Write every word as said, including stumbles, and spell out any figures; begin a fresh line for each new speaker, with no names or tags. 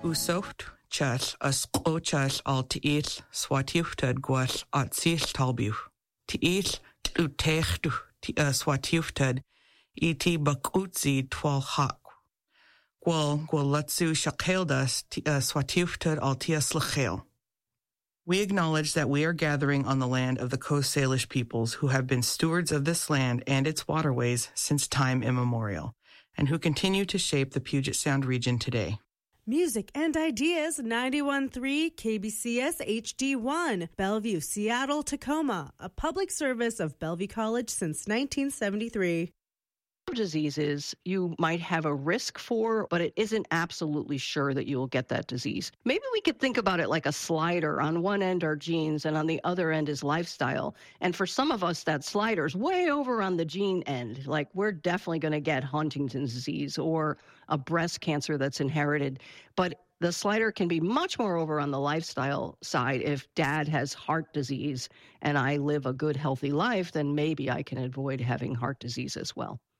Usocht chas as qochas al tiis swatiuftad gwas at sis talbu. Tiis utechtu ti swatiuftad iti bakutzi twal hak. Gwal gwal latsu shakeldas ti swatiuftad al tias lachel. We acknowledge that we are gathering on the land of the Coast Salish peoples who have been stewards of this land and its waterways since time immemorial, and who continue to shape the Puget Sound region today.
Music and Ideas, ninety-one point three K B C S H D one, Bellevue, Seattle, Tacoma, a public service of Bellevue College since nineteen seventy-three.
Diseases you might have a risk for, but it isn't absolutely sure that you will get that disease. Maybe we could think about it like a slider. On one end are genes, and on the other end is lifestyle. And for some of us, that slider's way over on the gene end. Like, we're definitely going to get Huntington's disease or a breast cancer that's inherited. But the slider can be much more over on the lifestyle side. If dad has heart disease and I live a good, healthy life, then maybe I can avoid having heart disease as well.